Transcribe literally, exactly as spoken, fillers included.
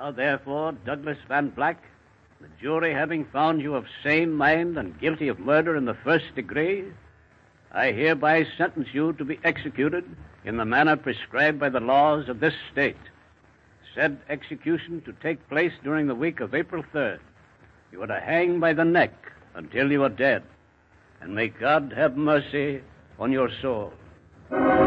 Now, therefore, Douglas Van Black, the jury having found you of sane mind and guilty of murder in the first degree, I hereby sentence you to be executed in the manner prescribed by the laws of this state. Said execution to take place during the week of April third. You are to hang by the neck until you are dead. And may God have mercy on your soul.